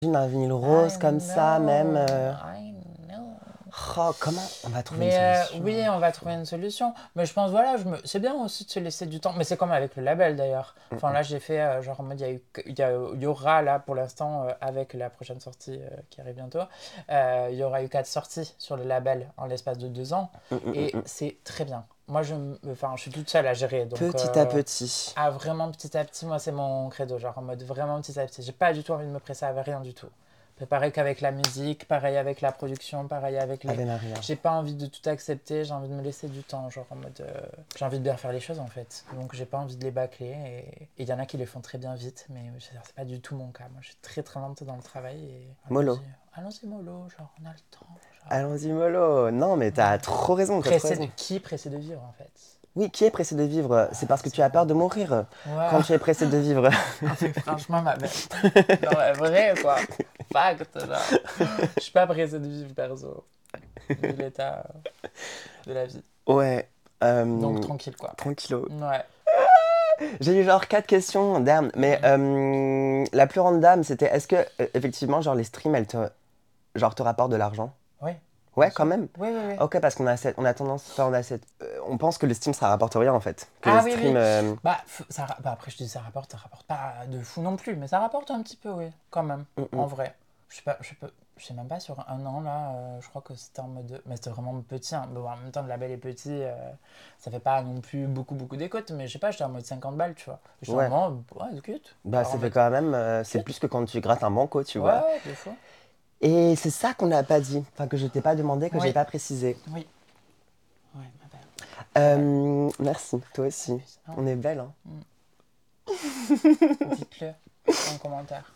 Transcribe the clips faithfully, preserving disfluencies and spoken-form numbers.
Un vinyle rose I comme ça, know, même. euh, I know. Oh, comment on va trouver Mais une euh, solution? oui, on va trouver une solution. Mais je pense, voilà, je me... c'est bien aussi de se laisser du temps. Mais c'est comme avec le label d'ailleurs. Enfin, là, j'ai fait, euh, genre, en mode, il y, a eu... il y, a... il y aura là pour l'instant, euh, avec la prochaine sortie euh, qui arrive bientôt, euh, il y aura eu quatre sorties sur le label en l'espace de deux ans. Mm, mm, Et mm, mm. c'est très bien. Moi, je, m- enfin, je suis toute seule à gérer. Donc, Petit à euh, petit. ah, vraiment petit à petit, moi, c'est mon credo. Genre, en mode vraiment petit à petit. J'ai pas du tout envie de me presser avec rien du tout. C'est pareil qu'avec la musique, pareil avec la production, pareil avec les. Ave Maria. J'ai pas envie de tout accepter, j'ai envie de me laisser du temps, genre en mode. euh, J'ai envie de bien faire les choses en fait. Donc j'ai pas envie de les bâcler. Et il y en a qui les font très bien vite, mais je veux dire, c'est pas du tout mon cas. Moi je suis très très lente dans le travail. Et... Mollo. Allons-y, allons-y mollo, genre on a le temps. Genre... Allons-y, mollo. Non, mais t'as trop raison. T'as trop Pressé de raison. qui? Pressé de vivre en fait. Oui, qui est pressé de vivre? C'est parce que tu as peur de mourir. Ouais. Quand tu es pressé de vivre. Ah, mais franchement, ma belle. Non, mais vrai quoi. Fact, genre. Je suis pas pressé de vivre perso. Vu l'état euh, de la vie. Ouais. euh, Donc tranquille quoi. Tranquillo. Ouais. J'ai eu genre quatre questions, damn. Mais euh, la plus random, c'était est-ce que, euh, effectivement, genre les streams, elles te, genre, te rapportent de l'argent? Oui. Ouais, bien quand sûr. même. Oui, oui, oui. Ok, parce qu'on a, cette- on a tendance, enfin, on a cette, euh, on pense que le stream, ça rapporte rien en fait. Que Ah les oui, streams, oui. euh, Bah, f- ça, ra- bah, après, je dis ça rapporte, ça rapporte pas de fou non plus, mais ça rapporte un petit peu, oui, quand même, mm, en mm. vrai. Je sais pas, je sais pas, je sais même pas, sur un an, là, euh, je crois que c'était en mode... Mais c'était vraiment petit, hein. Bon, en même temps, le label est petit, euh, ça fait pas non plus beaucoup, beaucoup d'écoutes, mais je sais pas, j'étais en mode cinquante balles, tu vois. J'étais en Ouais. mode, ouais, c'est cute. Bah, Genre en ça fait mode, quand même, euh, c'est cute. plus que quand tu grattes un banco, tu Ouais, vois. ouais, des fois. Et c'est ça qu'on n'a pas dit, enfin que je t'ai pas demandé, que j'ai Oui, pas précisé. oui. Ouais, ma belle. Euh, merci, toi aussi. Hein. On est belle, hein. Dites-le en commentaire.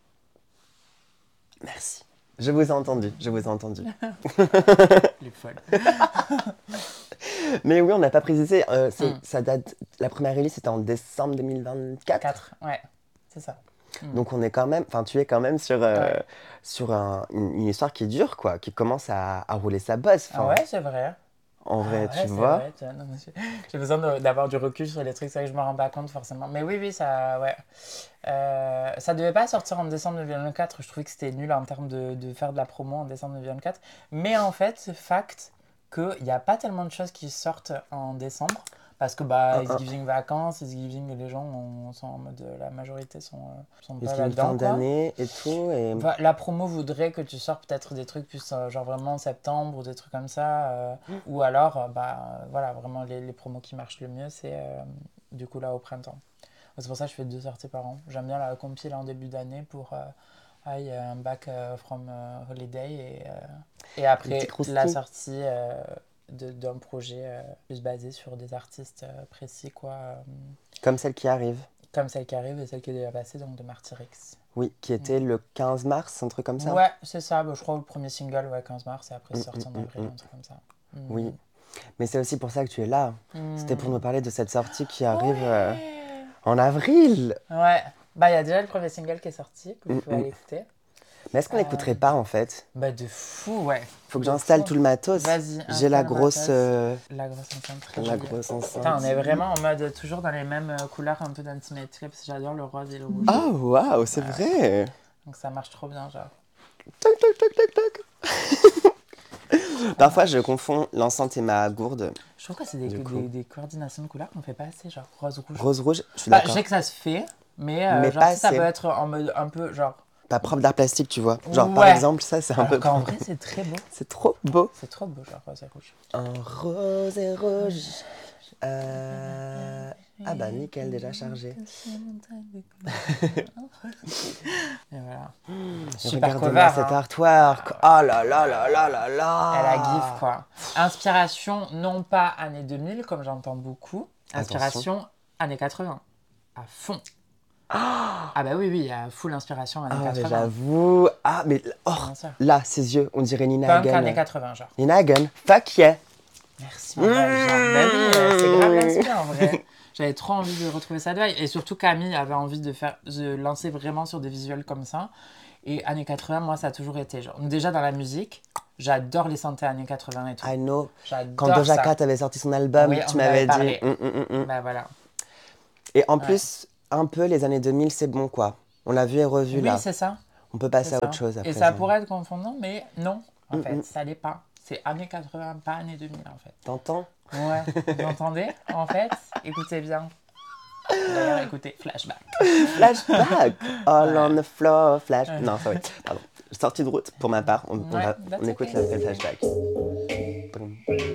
Merci. Je vous ai entendu, je vous ai entendu. Les folles. Mais oui, on n'a pas précisé. euh, c'est- Mm. Ça date. La première release c'était en décembre deux mille vingt-quatre. quatre, ouais, c'est ça. Donc on est quand même, enfin tu es quand même sur, euh, Ouais. sur un- une, une histoire qui est dure, quoi, qui commence à, à rouler sa bosse. Ah Enfin, ouais, c'est vrai. en Ah vrai, ouais, tu c'est vois. vrai. tu vois, non, mais j'ai j'ai besoin de- d'avoir du recul sur les trucs, c'est vrai que je me rends pas compte forcément. Mais oui, oui, ça, ouais. Euh, ça devait pas sortir en décembre deux mille vingt-quatre. Je trouvais que c'était nul en termes de, de faire de la promo en décembre deux mille vingt-quatre. Mais en fait, c'est fact qu'il n'y a pas tellement de choses qui sortent en décembre. Parce que bah, Un, it's un, giving vacances, it's giving les gens ont- sont en mode. La majorité sont, euh, sont Parce pas qu'il y a une fin là-dedans, quoi. d'année et tout. Et... Va- La promo voudrait que tu sors peut-être des trucs plus euh, genre vraiment en septembre ou des trucs comme ça. euh, ou alors, euh, bah euh, voilà, vraiment les, les promos qui marchent le mieux, c'est euh, du coup là au printemps. C'est pour ça que je fais deux sorties par an. J'aime bien la compile en début d'année pour euh, ah, il y a un back euh, from euh, holiday et, euh, et Les petits après la croustilles. sortie euh, de- d'un projet euh, plus basé sur des artistes euh, précis, quoi. euh, Comme celle qui arrive. comme celle qui arrive et celle qui est déjà passée, donc de Martyrix. Oui, qui était le quinze mars, un truc comme ça. Ouais, c'est ça. Bah, je crois le premier single, ouais, quinze mars, et après Mm, c'est sorti en mm, mm, avril, mm. un truc comme ça. Mm. Oui. Mais c'est aussi pour ça que tu es là. Mm. C'était pour nous parler de cette sortie qui arrive euh, Ouais. en avril. Ouais. Bah, il y a déjà le premier single qui est sorti, que vous Mm, pouvez mm. aller écouter. Mais est-ce qu'on Euh, n'écouterait pas en fait? Bah, de fou, ouais. Faut que De j'installe fou. tout le matos. Vas-y, J'ai la installe le grosse, matos. euh, La grosse enceinte, très la jolie. grosse enceinte. Putain, on est vraiment en mode toujours dans les mêmes euh, couleurs, un peu d'Intimate Clips. J'adore le rose et le rouge. Ah waouh, c'est Ouais. vrai. Donc ça marche trop bien, genre. Toc toc toc toc toc. Parfois, je confonds l'enceinte et ma gourde. Je trouve que c'est des, Du des, coup. des coordinations de couleurs qu'on fait pas assez, genre rose-rouge. Rose rouge, je suis Bah, je d'accord. sais que ça se fait, mais, euh, Mais genre, pas si ça assez. peut être en mode un peu, genre... Pas propre d'art plastique, tu vois. Genre par Ouais. exemple, ça c'est un Alors peu. qu'en vrai, c'est très beau. C'est trop beau. C'est trop beau, genre rose et rouge. Un rose et rouge. Euh... Ah bah nickel, déjà chargé. Et voilà. Et Super cover, regarde-moi cet hein. artwork. Oh là là là là là là. Elle a gif, quoi. Inspiration, non pas années deux mille, comme j'entends beaucoup. Inspiration, années quatre-vingts. À fond. Ah bah oui, oui, il y a full inspiration années Ah mais quatre-vingts. j'avoue. Ah mais oh, Bien sûr. là, ses yeux, on dirait Nina Punk Hagen. années quatre-vingts, genre. Nina Hagen, fuck yeah. Merci, ma belle. Genre, bah oui, euh, c'est grave l'inspire, en vrai. J'avais trop envie de retrouver ça de vibe. Et surtout, Camille avait envie de faire, de lancer vraiment sur des visuels comme ça. Et années quatre-vingts, moi, ça a toujours été. Genre, déjà dans la musique, j'adore les synthés années quatre-vingts et tout. I know. J'adore Quand Doja ça. Cat avait sorti son album, Oui, tu on en m'avais avait parlé. dit. hum, hum, hum, hum. Bah voilà. Et en plus, un peu les années deux mille, c'est bon quoi. On l'a vu et revu Oui, là. c'est ça. On peut passer C'est à ça. autre chose après. Et ça pourrait être confondant, mais non, en Mm, fait, mm. ça l'est pas. C'est années quatre-vingts, pas années deux mille, en fait. T'entends? Ouais, vous entendez? En fait, écoutez bien. D'ailleurs, écoutez, flashback. Flashback! All Ouais. on the floor, flash. Ouais. Non, sorry. Pardon. Sortie de route pour ma part. On, on Ouais, va, that's on écoute okay. le flashback. Boum.